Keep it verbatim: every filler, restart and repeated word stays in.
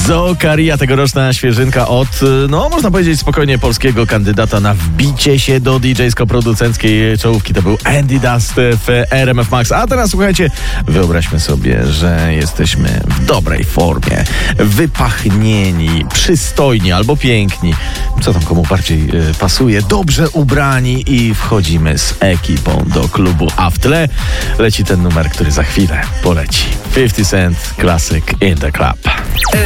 Zokaria, tegoroczna świeżynka od, no można powiedzieć spokojnie, polskiego kandydata na wbicie się do didżejsko-producenckiej czołówki. To był Andy Dust w R M F Max. A teraz słuchajcie, wyobraźmy sobie, że jesteśmy w dobrej formie, wypachnieni, przystojni albo piękni, co tam komu bardziej y, pasuje, dobrze ubrani i wchodzimy z ekipą do klubu, a w tle leci ten numer, który za chwilę poleci. fifty Cent Classic in the Club.